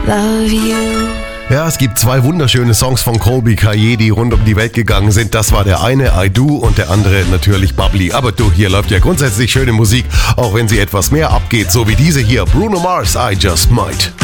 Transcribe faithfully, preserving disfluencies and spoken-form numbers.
love you. Ja, es gibt zwei wunderschöne Songs von Colbie Caillat, die rund um die Welt gegangen sind. Das war der eine, I Do, und der andere natürlich Bubbly. Aber du, hier läuft ja grundsätzlich schöne Musik, auch wenn sie etwas mehr abgeht, so wie diese hier, Bruno Mars, I Just Might.